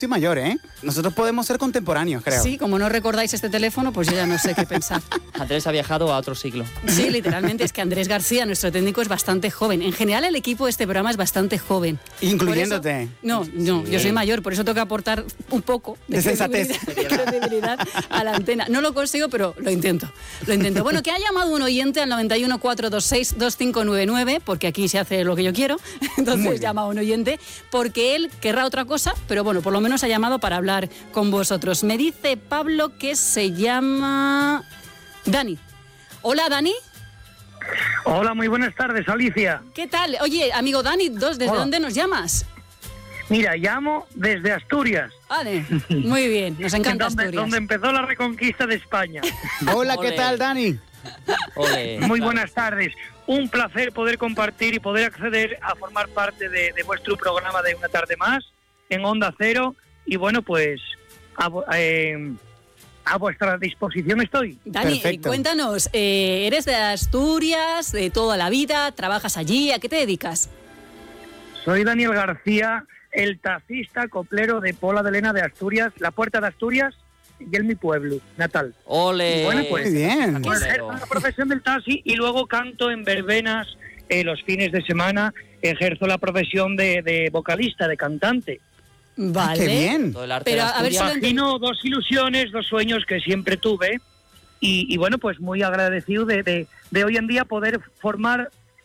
Estoy mayor, ¿eh? Nosotros podemos ser contemporáneos, creo. Sí, como no recordáis este teléfono, pues yo ya no sé qué pensar. Andrés ha viajado a otro siglo. Sí, literalmente, es que Andrés García, nuestro técnico, es bastante joven. En general, el equipo de este programa es bastante joven. Incluyéndote. No, yo soy mayor, por eso tengo que aportar un poco de sensatez, credibilidad a la antena. No lo consigo, pero lo intento. Bueno, que ha llamado un oyente al 91 426 2599, porque aquí se hace lo que yo quiero. Entonces llama a un oyente, porque él querrá otra cosa, pero bueno, por lo menos ha llamado para hablar con vosotros. Me dice Pablo que se llama Dani. Hola, Dani. Hola, muy buenas tardes, Alicia. ¿Qué tal? Oye, amigo Dani, ¿desde dónde nos llamas? Mira, llamo desde Asturias. Vale, muy bien, nos encanta Asturias. Donde empezó la reconquista de España. Hola, ¿qué tal, Dani? Muy buenas tardes. Un placer poder compartir y poder acceder a formar parte de vuestro programa de Una Tarde Más en Onda Cero. Y bueno, pues a vuestra disposición estoy. Dani, cuéntanos, ¿eres de Asturias, de toda la vida? ¿Trabajas allí? ¿A qué te dedicas? Soy Daniel García, el taxista coplero de Pola de Lena de Asturias, la Puerta de Asturias, y en mi pueblo natal. ¡Ole! Y bueno, pues, muy bien. Pues ejerzo la profesión del taxi y luego canto en verbenas los fines de semana. Ejerzo la profesión de vocalista, de cantante. Vale. ¡Qué bien! Todo el arte Pero de a ver, Imagino dos ilusiones, dos sueños que siempre tuve y bueno, pues muy agradecido de hoy en día poder formar,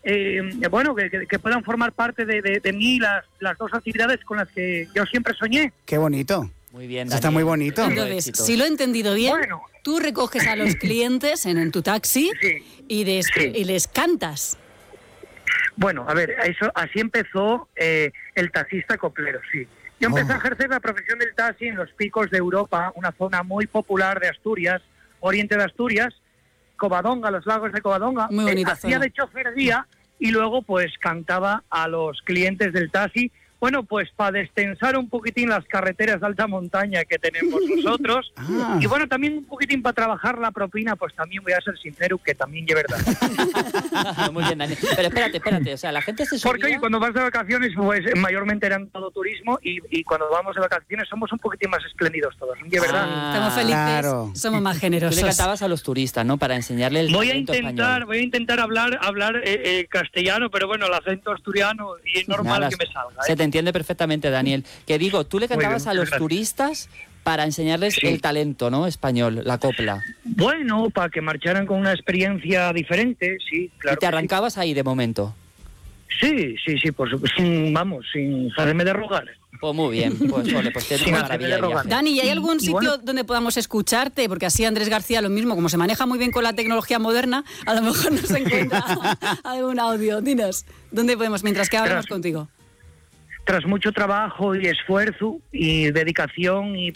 que puedan formar parte de mí las dos actividades con las que yo siempre soñé. ¡Qué bonito! Muy bien, Eso está muy bonito. Entonces, si lo he entendido bien, tú recoges a los clientes en tu taxi y les cantas. Bueno, a ver, así empezó el taxista coplero, sí. Yo empecé a ejercer la profesión del taxi en los picos de Europa, una zona muy popular de Asturias, oriente de Asturias, Covadonga, los lagos de Covadonga. Muy bonita hacía zona. de chofer guía y luego pues cantaba a los clientes del taxi. Bueno, pues para destensar un poquitín las carreteras de alta montaña que tenemos nosotros. Y bueno, también un poquitín para trabajar la propina, pues también voy a ser sincero, que también es verdad. Muy bien, Dani. Pero espérate, o sea, la gente se subía... Porque oye, cuando vas de vacaciones, pues mayormente eran todo turismo y cuando vamos de vacaciones somos un poquitín más espléndidos todos, ¿es verdad? Estamos felices, claro. somos más Tú generosos. le cantabas a los turistas, ¿no? Para enseñarle el talento español. Voy a intentar hablar castellano, pero bueno, el acento asturiano y es normal Nada, que me salga. Se te entiende perfectamente, Daniel. Que digo, tú le cantabas a los turistas para enseñarles el talento, ¿no? Español, la copla. Bueno, para que marcharan con una experiencia diferente, sí, claro. ¿Y te arrancabas ahí de momento? Sí, por supuesto, sin saberme de rogar. Pues muy bien, pues ole, pues tienes una maravilla de viaje. Dani, ¿y hay algún sitio donde podamos escucharte? Porque así Andrés García lo mismo, como se maneja muy bien con la tecnología moderna, a lo mejor nos encuentra algún audio. Dinos, ¿dónde podemos, mientras que hablamos contigo? Tras mucho trabajo y esfuerzo y dedicación y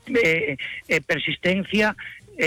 persistencia,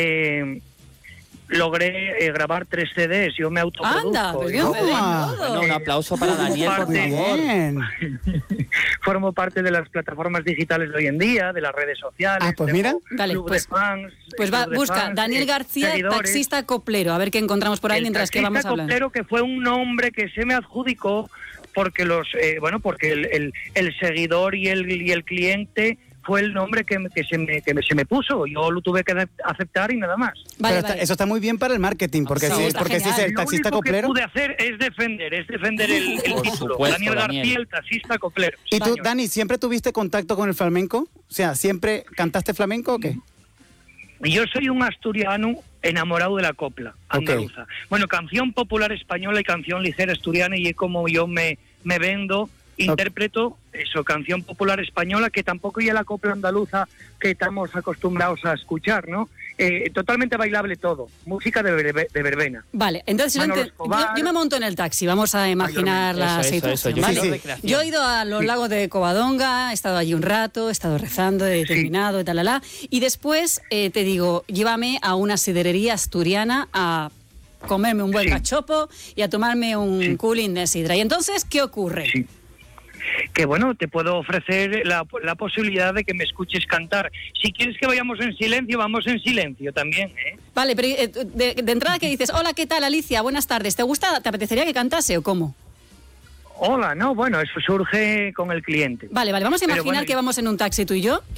logré grabar 3 CDs. Yo me autoproduzco. ¡Anda! Pues Bueno, un aplauso para Daniel, por favor. Formo parte de las plataformas digitales de hoy en día, de las redes sociales. Ah, pues mira. Vale, club pues, de fans, pues club de busca fans, Daniel García, seguidores. taxista coplero. A ver qué encontramos por ahí mientras que vamos hablando. Taxista coplero, que fue un nombre que se me adjudicó porque el seguidor y el cliente fue el nombre que se me puso. Yo lo tuve que aceptar y nada más. Vale, Eso está muy bien para el marketing, porque si es el taxista coplero. Lo único que pude hacer es defender el Por título. supuesto, Daniel Daniel. García, el taxista coplero. ¿Y tú, Señor. Dani, siempre tuviste contacto con el flamenco? O sea, ¿siempre cantaste flamenco o qué? Yo soy un asturiano enamorado de la copla andaluza. Bueno, canción popular española y canción ligera asturiana, y es como yo me vendo, interpreto eso, canción popular española, que tampoco ya la copla andaluza que estamos acostumbrados a escuchar, ¿no? Totalmente bailable todo, música de verbena. Vale, entonces yo me monto en el taxi, vamos a imaginar la situación. Yo ¿vale? quiero recreación. Yo he ido a los lagos de Covadonga, he estado allí un rato, he estado rezando, he terminado, y después te digo, llévame a una siderería asturiana a comerme un buen cachopo y a tomarme un cooling de sidra. Y entonces, ¿qué ocurre? Sí. Que bueno, te puedo ofrecer la posibilidad de que me escuches cantar. Si quieres que vayamos en silencio, vamos en silencio también, ¿eh? Vale, pero de entrada que dices, hola, ¿qué tal, Alicia? Buenas tardes. ¿Te apetecería que cantase o cómo? Hola, no, bueno, eso surge con el cliente. Vale, vamos a imaginar bueno, que vamos en un taxi tú y yo